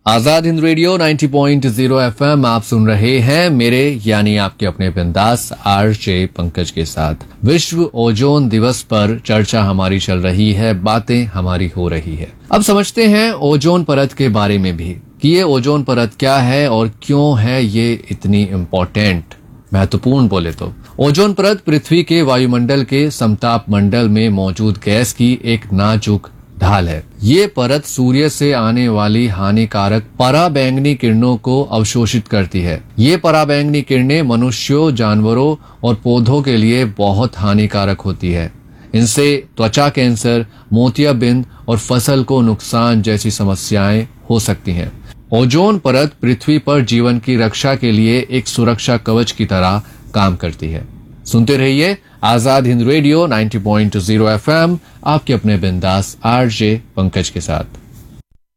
Azad Hind radio 90.0 FM आप सुन रहे हैं मेरे यानी आपके अपने बिंदास आरजे पंकज के साथ। विश्व ओजोन दिवस पर चर्चा हमारी चल रही है, बातें हमारी हो रही है। अब समझते हैं ओजोन परत के बारे में भी कि ये ओजोन परत क्या है और क्यों है ये इतनी इम्पोर्टेंट, महत्वपूर्ण बोले तो। ओजोन परत पृथ्वी के वायुमंडल के समताप मंडल में मौजूद गैस की एक नाजुक ढाल है। ये परत सूर्य से आने वाली हानिकारक पराबैंगनी किरणों को अवशोषित करती है। ये पराबैंगनी किरणें मनुष्यों, जानवरों और पौधों के लिए बहुत हानिकारक होती है। इनसे त्वचा कैंसर, मोतियाबिंद और फसल को नुकसान जैसी समस्याएं हो सकती हैं। ओजोन परत पृथ्वी पर जीवन की रक्षा के लिए एक सुरक्षा कवच की तरह काम करती है। सुनते रहिए आजाद हिंद रेडियो 90.0 एफएम आपके अपने बिंदास आरजे पंकज के साथ।